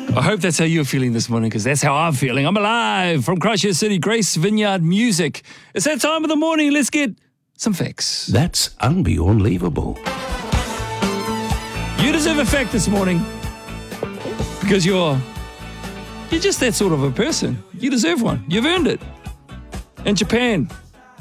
I hope that's how you're feeling this morning, because that's how I'm feeling. I'm alive from Christchurch City, Grace Vineyard Music. It's that time of the morning. Let's get some facts. That's unbelievable. You deserve a fact this morning because you're just that sort of a person. You deserve one. You've earned it. In Japan,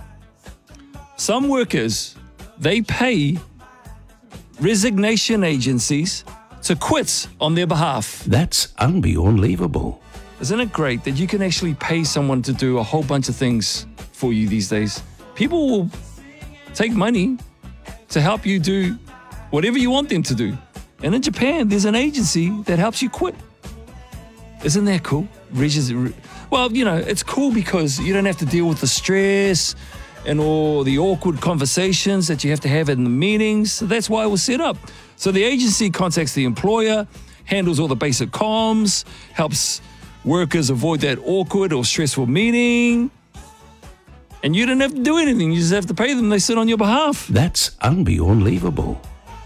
some workers, they pay resignation agencies to quit on their behalf. That's unbelievable. Isn't it great that you can actually pay someone to do a whole bunch of things for you these days? People will take money to help you do whatever you want them to do. And in Japan, there's an agency that helps you quit. Isn't that cool? Well, you know, it's cool because you don't have to deal with the stress and all the awkward conversations that you have to have in the meetings. So that's why it was set up. So the agency contacts the employer, handles all the basic comms, helps workers avoid that awkward or stressful meeting. And you don't have to do anything. You just have to pay them. They sit on your behalf. That's unbelievable.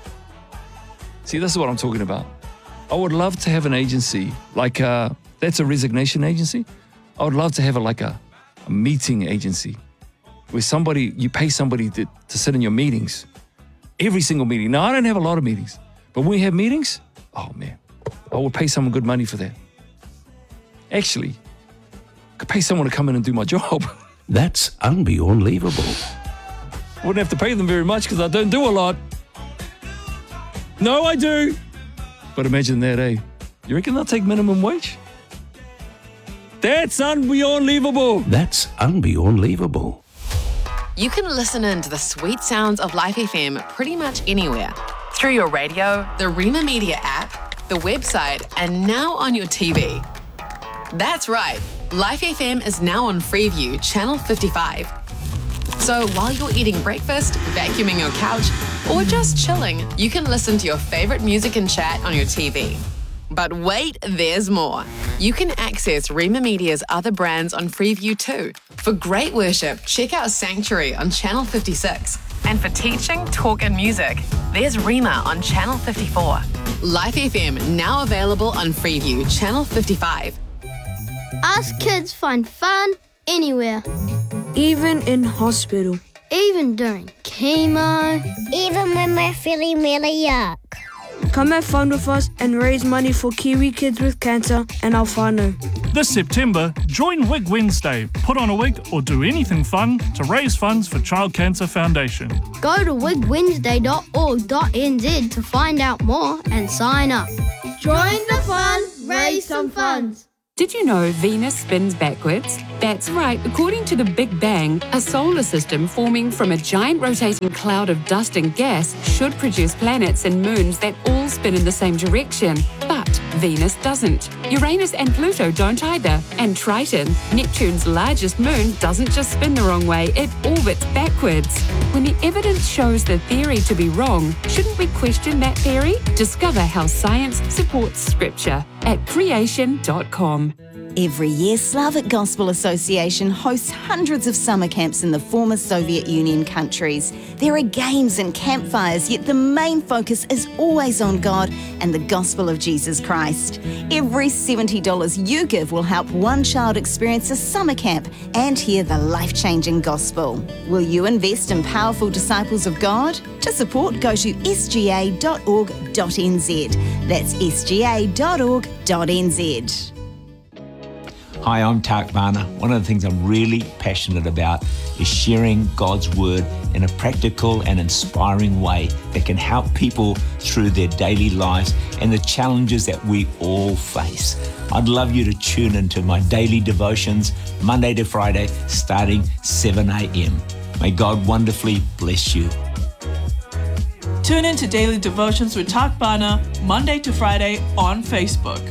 See, this is what I'm talking about. I would love to have an agency like that's a resignation agency. I would love to have a meeting agency where you pay somebody to sit in your meetings. Every single meeting. Now, I don't have a lot of meetings, but when we have meetings, oh man, I would pay someone good money for that. Actually, I could pay someone to come in and do my job. That's unbelievable. Wouldn't have to pay them very much because I don't do a lot. No, I do. But imagine that, eh? You reckon they'll take minimum wage? That's unbelievable. That's unbelievable. You can listen in to the sweet sounds of Life FM pretty much anywhere. Through your radio, the Rima Media app, the website, and now on your TV. That's right. Life FM is now on Freeview, Channel 55. So while you're eating breakfast, vacuuming your couch, or just chilling, you can listen to your favorite music and chat on your TV. But wait, there's more. You can access Rima Media's other brands on Freeview too. For great worship, check out Sanctuary on Channel 56. And for teaching, talk and music, there's Rima on Channel 54. Life FM now available on Freeview, Channel 55. Us kids find fun anywhere. Even in hospital. Even during chemo. Even when we're feeling really yuck. Come have fun with us and raise money for Kiwi kids with cancer and our whānau. This September, join Wig Wednesday. Put on a wig or do anything fun to raise funds for Child Cancer Foundation. Go to wigwednesday.org.nz to find out more and sign up. Join the fun, raise some funds. Did you know Venus spins backwards? That's right. According to the Big Bang, a solar system forming from a giant rotating cloud of dust and gas should produce planets and moons that all spin in the same direction. But Venus doesn't. Uranus and Pluto don't either. And Triton, Neptune's largest moon, doesn't just spin the wrong way, it orbits backwards. When the evidence shows the theory to be wrong, shouldn't we question that theory? Discover how science supports Scripture at creation.com. Every year, Slavic Gospel Association hosts hundreds of summer camps in the former Soviet Union countries. There are games and campfires, yet the main focus is always on God and the gospel of Jesus Christ. Every $70 you give will help one child experience a summer camp and hear the life-changing gospel. Will you invest in powerful disciples of God? To support, go to sga.org.nz. That's sga.org.nz. Hi, I'm Tak Varner. One of the things I'm really passionate about is sharing God's Word in a practical and inspiring way that can help people through their daily lives and the challenges that we all face. I'd love you to tune into my daily devotions, Monday to Friday, starting 7 a.m. May God wonderfully bless you. Tune in to Daily Devotions with Tak Varner, Monday to Friday on Facebook.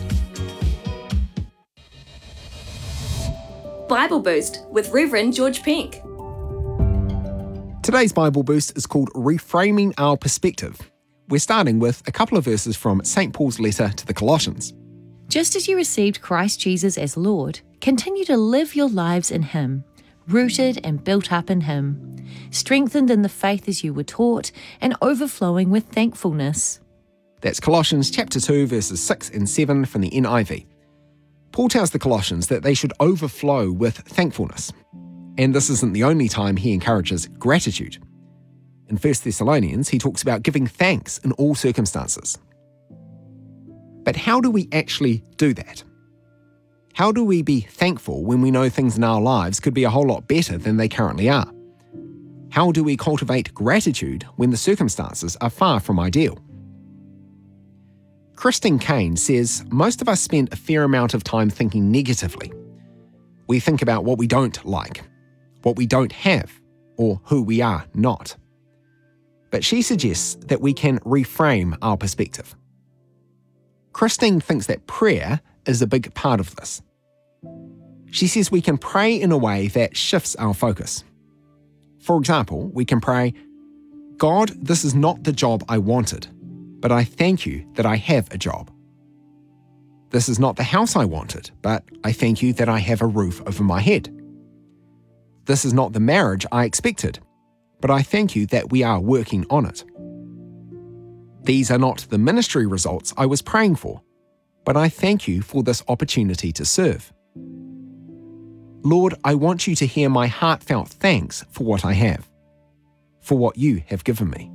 Bible Boost with Reverend George Pink. Today's Bible Boost is called Reframing Our Perspective. We're starting with a couple of verses from St. Paul's letter to the Colossians. Just as you received Christ Jesus as Lord, continue to live your lives in Him, rooted and built up in Him, strengthened in the faith as you were taught, and overflowing with thankfulness. That's Colossians chapter 2, verses 6 and 7 from the NIV. Paul tells the Colossians that they should overflow with thankfulness. And this isn't the only time he encourages gratitude. In 1 Thessalonians, he talks about giving thanks in all circumstances. But how do we actually do that? How do we be thankful when we know things in our lives could be a whole lot better than they currently are? How do we cultivate gratitude when the circumstances are far from ideal? Christine Caine says most of us spend a fair amount of time thinking negatively. We think about what we don't like, what we don't have, or who we are not. But she suggests that we can reframe our perspective. Christine thinks that prayer is a big part of this. She says we can pray in a way that shifts our focus. For example, we can pray, God, this is not the job I wanted, but I thank you that I have a job. This is not the house I wanted, but I thank you that I have a roof over my head. This is not the marriage I expected, but I thank you that we are working on it. These are not the ministry results I was praying for, but I thank you for this opportunity to serve. Lord, I want you to hear my heartfelt thanks for what I have, for what you have given me.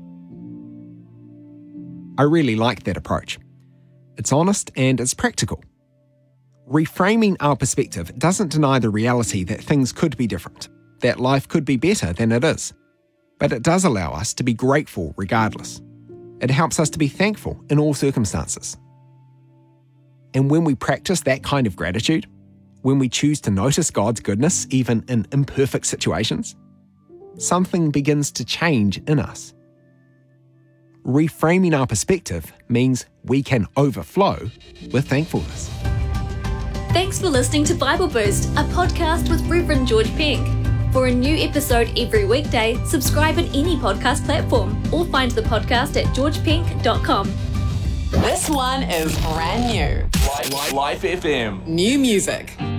I really like that approach. It's honest and it's practical. Reframing our perspective doesn't deny the reality that things could be different, that life could be better than it is, but it does allow us to be grateful regardless. It helps us to be thankful in all circumstances. And when we practice that kind of gratitude, when we choose to notice God's goodness even in imperfect situations, something begins to change in us. Reframing our perspective means we can overflow with thankfulness. Thanks for listening to Bible Boost, a podcast with Reverend George Pink. For a new episode every weekday, subscribe in any podcast platform or find the podcast at georgepink.com. This one is brand new. Life FM. New music.